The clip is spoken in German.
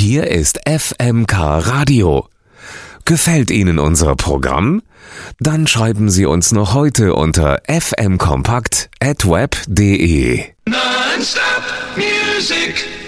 Hier ist FMK Radio. Gefällt Ihnen unser Programm? Dann schreiben Sie uns noch heute unter fmkompakt@web.de. Non-stop music.